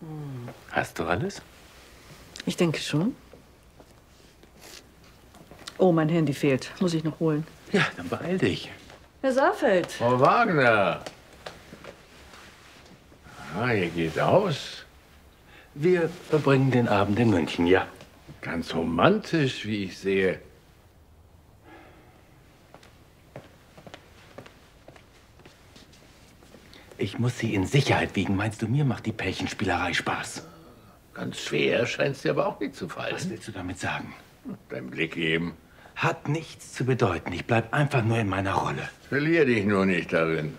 Hast du alles? Ich denke schon. Oh, mein Handy fehlt. Muss ich noch holen. Ja, dann beeil dich. Herr Saalfeld. Frau Wagner. Ah, ihr geht aus. Wir verbringen den Abend in München, ja. Ganz romantisch, wie ich sehe. Ich muss Sie in Sicherheit wiegen. Meinst du, mir macht die Pärchenspielerei Spaß? Ganz schwer scheint es dir aber auch nicht zu fallen. Was willst du damit sagen? Dein Blick eben. Hat nichts zu bedeuten. Ich bleib einfach nur in meiner Rolle. Verlier dich nur nicht darin.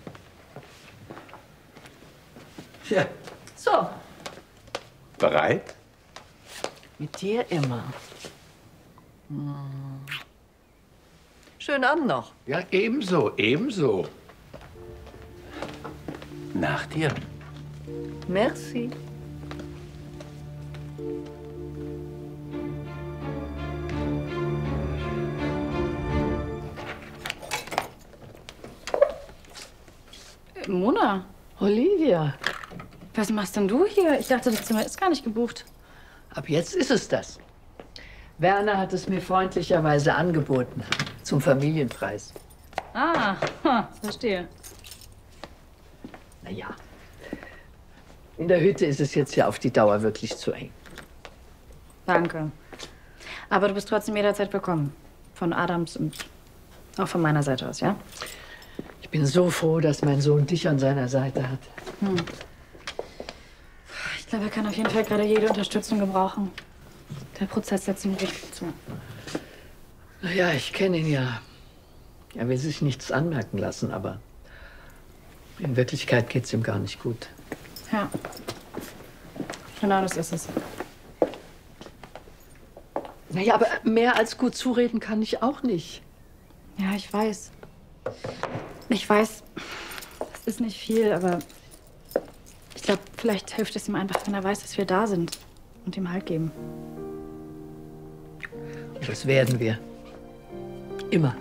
Ja. So. Bereit? Mit dir immer. Schönen Abend noch. Ja, ebenso, ebenso. Nach dir. Merci. Mona, Olivia, was machst denn du hier? Ich dachte, das Zimmer ist gar nicht gebucht. ab jetzt ist es das. Werner hat es mir freundlicherweise angeboten. Zum Familienpreis. Ah, verstehe. Naja. In der Hütte ist es jetzt ja auf die Dauer wirklich zu eng. Danke. Aber du bist trotzdem jederzeit willkommen. Von Adams und auch von meiner Seite aus, ja? Ich bin so froh, dass mein Sohn dich an seiner Seite hat. Ich glaube, er kann auf jeden Fall gerade jede Unterstützung gebrauchen. Der Prozess setzt ihm richtig zu. Naja, ich kenne ihn ja. Er will sich nichts anmerken lassen, aber in Wirklichkeit geht's ihm gar nicht gut. Ja. Genau, das ist es. Naja, aber mehr als gut zureden kann ich auch nicht. Ja, ich weiß. Ich weiß, es ist nicht viel, aber ich glaube, vielleicht hilft es ihm einfach, wenn er weiß, dass wir da sind und ihm Halt geben. Das werden wir. Immer.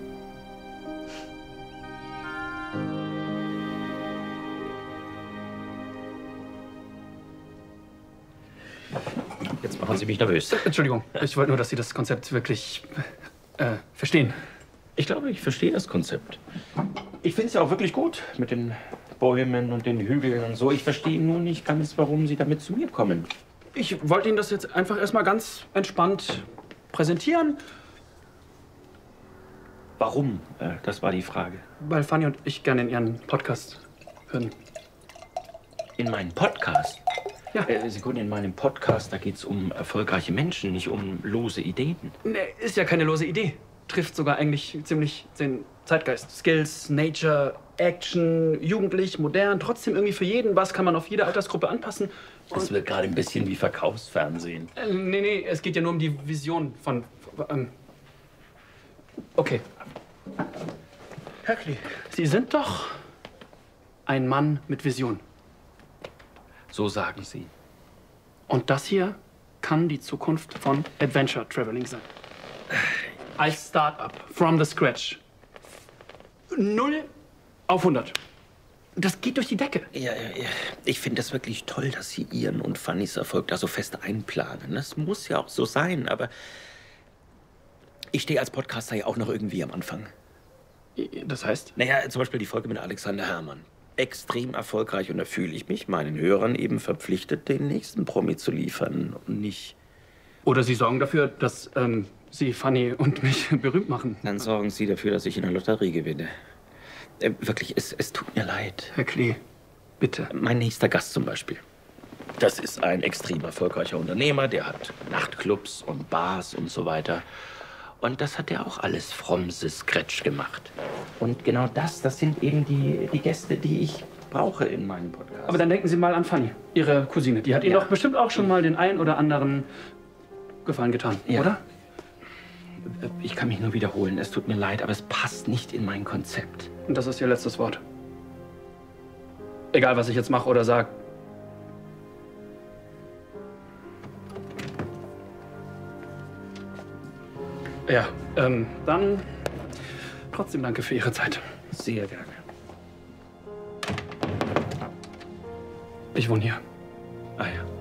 Jetzt machen Sie mich nervös. Entschuldigung, ich wollte nur, dass Sie das Konzept wirklich verstehen. Ich glaube, ich verstehe das Konzept. Ich finde es ja auch wirklich gut mit den Bäumen und den Hügeln und so. Ich verstehe nur nicht ganz, warum Sie damit zu mir kommen. Ich wollte Ihnen das jetzt einfach erstmal ganz entspannt präsentieren. Warum? Das war die Frage. Weil Fanny und ich gerne in Ihren Podcast hören. In meinem Podcast? Ja. Sekunde, in meinem Podcast, da geht es um erfolgreiche Menschen, nicht um lose Ideen. Nee, ist ja keine lose Idee. Trifft sogar eigentlich ziemlich den Zeitgeist. Skills, Nature, Action, jugendlich, modern, trotzdem irgendwie für jeden. Was kann man auf jede Altersgruppe anpassen? Das wird gerade ein bisschen wie Verkaufsfernsehen. Nee, es geht ja nur um die Vision von okay. Herr Klee, Sie sind doch ein Mann mit Vision. So sagen Sie. Und das hier kann die Zukunft von Adventure Traveling sein. Als Start-up, from the scratch. 0 auf 100. Das geht durch die Decke. Ja. Ich finde das wirklich toll, dass Sie Ihren und Fannys Erfolg da so fest einplanen. Das muss ja auch so sein, aber ich stehe als Podcaster ja auch noch irgendwie am Anfang. Das heißt? Naja, zum Beispiel die Folge mit Alexander Herrmann. Extrem erfolgreich und da fühle ich mich meinen Hörern eben verpflichtet, den nächsten Promi zu liefern und nicht... Oder Sie sorgen dafür, dass Sie Fanny und mich berühmt machen. Dann sorgen Sie dafür, dass ich in der Lotterie gewinne. Wirklich, es tut mir leid. Herr Klee, bitte. Mein nächster Gast zum Beispiel. Das ist ein extrem erfolgreicher Unternehmer, der hat Nachtclubs und Bars und so weiter. Und das hat er auch alles from the scratch gemacht. Und genau das sind eben die Gäste, die ich brauche in meinem Podcast. Aber dann denken Sie mal an Fanny, Ihre Cousine. Die hat Ihnen doch bestimmt auch schon mal den ein oder anderen Gefallen getan, oder? Ich kann mich nur wiederholen. Es tut mir leid, aber es passt nicht in mein Konzept. Und das ist Ihr letztes Wort. Egal, was ich jetzt mache oder sage. Ja, dann trotzdem danke für Ihre Zeit. Sehr gerne. Ich wohne hier. Ah ja.